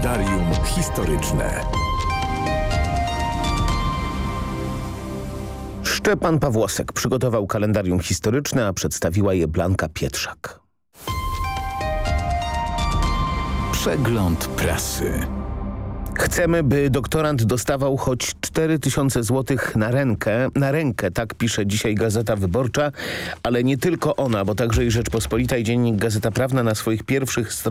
Kalendarium historyczne. Szczepan Pawłosek przygotował kalendarium historyczne, a przedstawiła je Blanka Pietrzak. Przegląd prasy. Chcemy, by doktorant dostawał choć 4000 złotych na rękę, tak pisze dzisiaj Gazeta Wyborcza, ale nie tylko ona, bo także i Rzeczpospolita i Dziennik Gazeta Prawna na swoich pierwszych stronach